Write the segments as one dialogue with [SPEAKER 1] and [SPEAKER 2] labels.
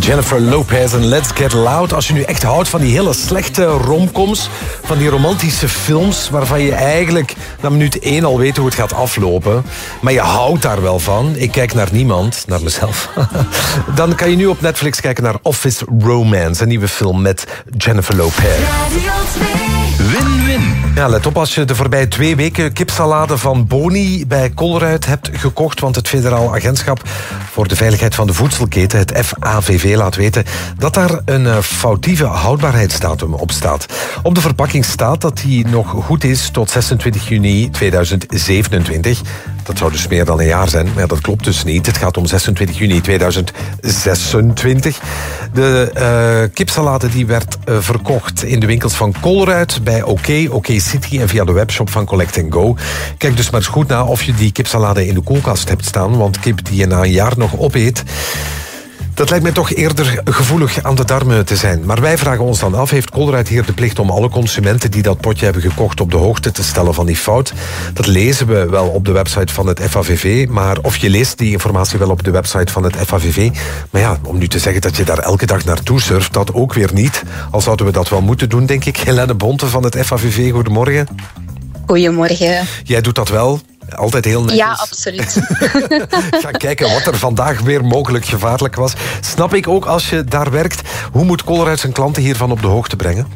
[SPEAKER 1] Jennifer Lopez en Let's Get Loud. Als je nu echt houdt van die hele slechte romcoms, van die romantische films waarvan je eigenlijk na minuut 1 al weet hoe het gaat aflopen, maar je houdt daar wel van. Ik kijk naar niemand, naar mezelf. Dan kan je nu op Netflix kijken naar Office Romance, een nieuwe film met Jennifer Lopez.
[SPEAKER 2] Win-win.
[SPEAKER 1] Ja, let op als je de voorbije 2 weken kipsalade van Boni bij Colruyt hebt gekocht, want het Federaal Agentschap voor de Veiligheid van de Voedselketen, het FAVV, laat weten dat daar een foutieve houdbaarheidsdatum op staat. Op de verpakking staat dat die nog goed is tot 26 juni 2027. Dat zou dus meer dan een jaar zijn, maar dat klopt dus niet. Het gaat om 26 juni 2026. De kipsalade die werd verkocht in de winkels van Colruyt, bij OK City en via de webshop van Collect & Go. Kijk dus maar eens goed na of je die kipsalade in de koelkast hebt staan, want kip die je na een jaar nog opeet, dat lijkt mij toch eerder gevoelig aan de darmen te zijn. Maar wij vragen ons dan af, heeft Colruyt hier de plicht om alle consumenten die dat potje hebben gekocht op de hoogte te stellen van die fout? Dat lezen we wel op de website van het FAVV, maar of je leest die informatie wel op de website van het FAVV. Maar ja, om nu te zeggen dat je daar elke dag naartoe surft, dat ook weer niet. Al zouden we dat wel moeten doen, denk ik. Helene Bonte van het FAVV, goedemorgen.
[SPEAKER 3] Goedemorgen.
[SPEAKER 1] Jij doet dat wel? Altijd heel netjes.
[SPEAKER 3] Ja, absoluut.
[SPEAKER 1] Ga kijken wat er vandaag weer mogelijk gevaarlijk was. Snap ik ook als je daar werkt. Hoe moet Colruyt zijn klanten hiervan op de hoogte brengen?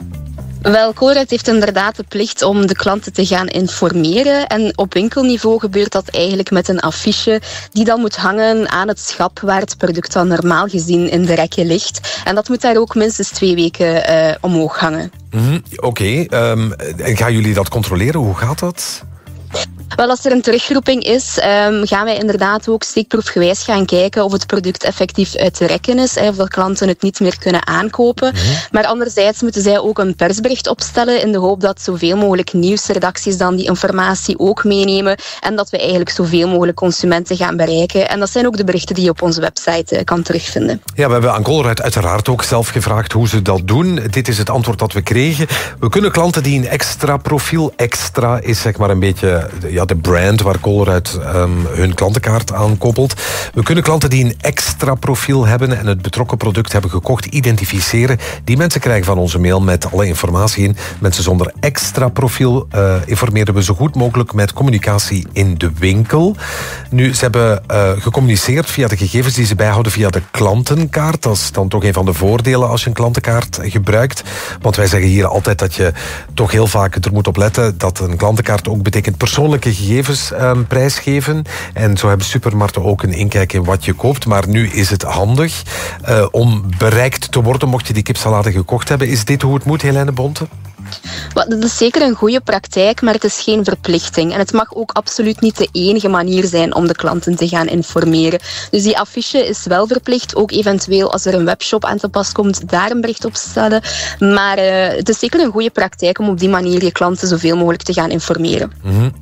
[SPEAKER 3] Wel, Colruyt heeft inderdaad de plicht om de klanten te gaan informeren. En op winkelniveau gebeurt dat eigenlijk met een affiche die dan moet hangen aan het schap waar het product dan normaal gezien in de rekken ligt. En dat moet daar ook minstens 2 weken omhoog hangen.
[SPEAKER 1] Oké. En gaan jullie dat controleren? Hoe gaat dat?
[SPEAKER 3] Wel, als er een terugroeping is, gaan wij inderdaad ook steekproefgewijs gaan kijken of het product effectief uit de rekken is, of dat klanten het niet meer kunnen aankopen. Maar anderzijds moeten zij ook een persbericht opstellen in de hoop dat zoveel mogelijk nieuwsredacties dan die informatie ook meenemen en dat we eigenlijk zoveel mogelijk consumenten gaan bereiken. En dat zijn ook de berichten die je op onze website kan terugvinden. Ja, we
[SPEAKER 1] hebben aan Colruyt uiteraard ook zelf gevraagd hoe ze dat doen. Dit is het antwoord dat we kregen. We kunnen klanten die een extra profiel, extra is zeg maar een beetje de brand waar Colruyt hun klantenkaart aan koppelt. We kunnen klanten die een extra profiel hebben en het betrokken product hebben gekocht identificeren. Die mensen krijgen van onze mail met alle informatie in. Mensen zonder extra profiel informeren we zo goed mogelijk met communicatie in de winkel. Nu, ze hebben gecommuniceerd via de gegevens die ze bijhouden via de klantenkaart. Dat is dan toch een van de voordelen als je een klantenkaart gebruikt. Want wij zeggen hier altijd dat je toch heel vaak er moet op letten dat een klantenkaart ook betekent persoonlijke gegevens prijsgeven. En zo hebben supermarkten ook een inkijk in wat je koopt. Maar nu is het handig om bereikt te worden mocht je die kipsalade gekocht hebben. Is dit hoe het moet, Helene Bonte?
[SPEAKER 3] Dat is zeker een goede praktijk, maar het is geen verplichting. En het mag ook absoluut niet de enige manier zijn om de klanten te gaan informeren. Dus die affiche is wel verplicht, ook eventueel als er een webshop aan te pas komt, daar een bericht op stellen. Maar het is zeker een goede praktijk om op die manier je klanten zoveel mogelijk te gaan informeren.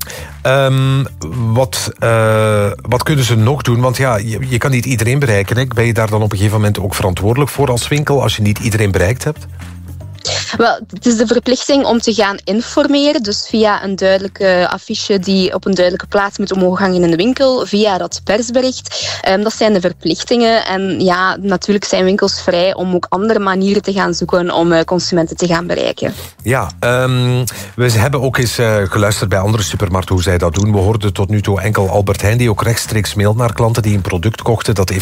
[SPEAKER 1] Wat kunnen ze nog doen? Want ja, je kan niet iedereen bereiken. Hè? Ben je daar dan op een gegeven moment ook verantwoordelijk voor als winkel als je niet iedereen bereikt hebt?
[SPEAKER 3] Wel, het is de verplichting om te gaan informeren, dus via een duidelijke affiche die op een duidelijke plaats moet omhoog hangen in de winkel, via dat persbericht. Dat zijn de verplichtingen en ja, natuurlijk zijn winkels vrij om ook andere manieren te gaan zoeken om consumenten te gaan bereiken. Ja,
[SPEAKER 1] we hebben ook eens geluisterd bij andere supermarkten hoe zij dat doen. We hoorden tot nu toe enkel Albert Heijn die ook rechtstreeks mailt naar klanten die een product kochten dat